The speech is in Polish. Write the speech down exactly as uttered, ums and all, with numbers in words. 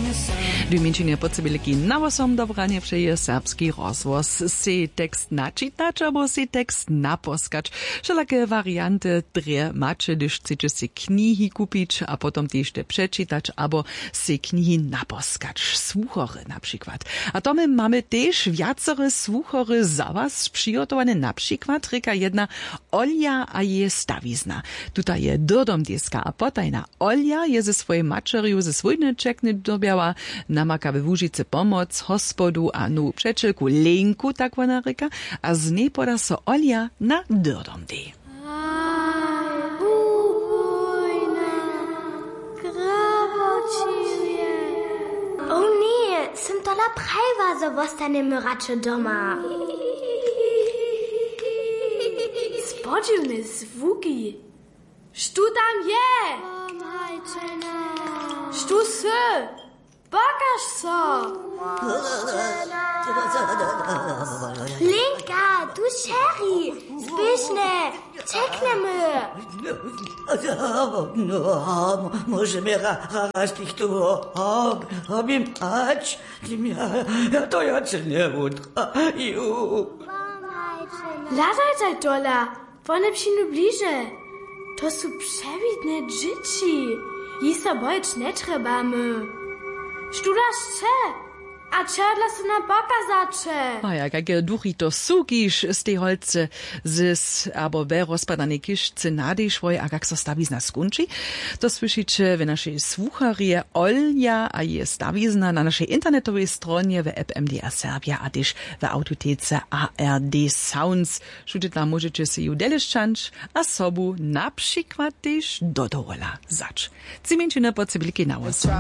Wymienienie podsebiliki na osom dobranie przeje serbski rozwoz. Si tekst naczytać, albo si tekst naposkać. Wszelakie warianty drie macie, gdyż chcecie si knihi kupić, a potem też te przeczytać, albo si knihi naposkać. Słuchory na przykład. A to my mamy też wiacore słuchory za was przygotowane. Na przykład ryka jedna Olja a je stawizna. Tutaj je dodom deska, a potajna Olja je ze swojej maczeriu ze swójnyczek nie dobiała, namaka we Łužice pomoc, hospodu a nu przeczylku Lenku, tak ona ryka, a z niej poda so Olja na dodom de. O nie, sam tola prajwa, zo wostanemy racze doma. Spodziwne zvuki. Štu tam je? Štu se? Pokaž so. Lenka, tu Sherry, zbyšne, čekneme. No, może mnie raz tych tu obim ać, to ja cię nie utraju. Ladajtaj dola, one przyjdą bliżej. To są przewidne dzieci. I so bojeć nie trzebamy. Sztudasz chce, a czerla se na boka zacze. A jak jakie duchy to sukisz z tej holce, z albo we rozpadane kiszce nadisz woj, a jak so stawizna skunči, to słyszycie w naszej słucharie Olja, a je stawizna na naszej internetowej stronie w app M D R Serbia, a też w autotece A R D Sounds. Šucie tam możecie się judeliszczać, a sobu na przykład też do dola zacz. Cimięcine podsebilki na was.